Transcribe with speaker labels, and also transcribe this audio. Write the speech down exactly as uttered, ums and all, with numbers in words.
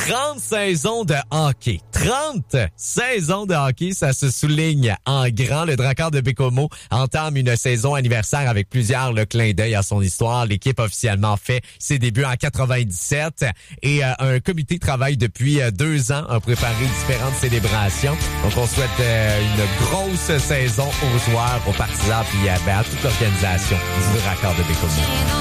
Speaker 1: trente saisons de hockey. trente saisons de hockey, ça se souligne en grand. Le Drakkar de Baie-Comeau entame une saison anniversaire avec plusieurs le clin d'œil à son histoire. L'équipe a officiellement fait ses débuts en quatre-vingt-dix-sept et euh, un comité travaille depuis euh, deux ans à préparer différentes célébrations. Donc, on souhaite euh, une grosse saison aux joueurs, aux partisans puis euh, ben, à toute l'organisation du Drakkar de Baie-Comeau.